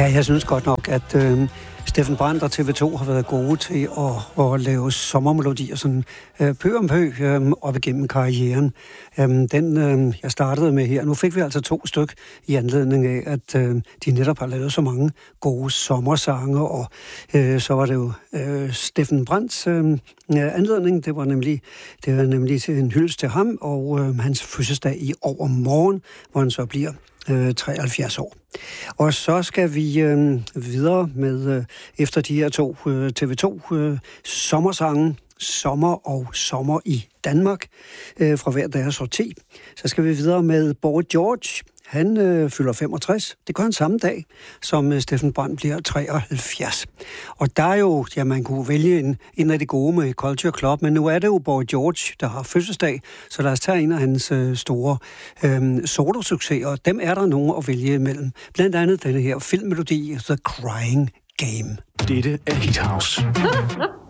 Ja, jeg synes godt nok, at Steffen Brandt og TV2 har været gode til at lave sommermelodier sådan pø om pø op igennem karrieren. Den jeg startede med her, nu fik vi altså 2 styk i anledning af, at de netop har lavet så mange gode sommersange, og så var det jo Steffen Brandts anledning. Det var nemlig en hyldest til ham, og hans fødselsdag i overmorgen, hvor han så bliver 73 år. Og så skal vi videre med, efter de her 2 TV2 sommersange, Sommer og Sommer i Danmark, fra hver deres sorti. Så skal vi videre med Boy George. Han fylder 65. Det gør han samme dag, som Steffen Brandt bliver 73. Og der er jo, ja, man kunne vælge en af de gode med Culture Club, men nu er det jo Boy George, der har fødselsdag, så lad os tage en af hans store solosucceser, og dem er der nogen at vælge imellem. Blandt andet denne her filmmelodi, The Crying Game. Dette er Hit House.